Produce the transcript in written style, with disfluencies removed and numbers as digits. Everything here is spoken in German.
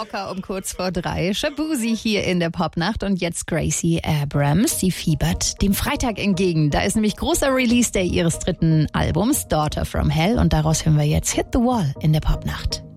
Hocker um kurz vor 3. Shaboozey hier in der Popnacht und jetzt Gracie Abrams. Sie fiebert dem Freitag entgegen. Da ist nämlich großer Release-Day ihres 3. Albums, Daughter from Hell. Und daraus hören wir jetzt Hit the Wall in der Popnacht.